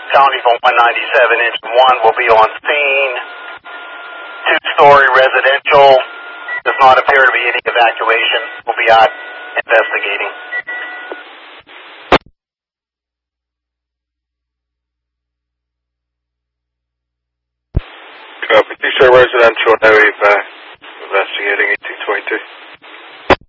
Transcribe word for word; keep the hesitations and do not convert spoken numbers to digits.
County from one ninety-seven, engine one will be on scene. Two-story residential. Does not appear to be any evacuation. We'll be out investigating. Copy. Two-story residential, no evac. Investigating eighteen twenty-two.